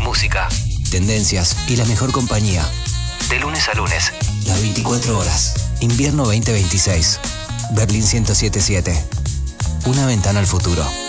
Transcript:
música, tendencias y la mejor compañía. De lunes a lunes, las 24 horas. Invierno 2026. Berlín 1077. Una ventana al futuro.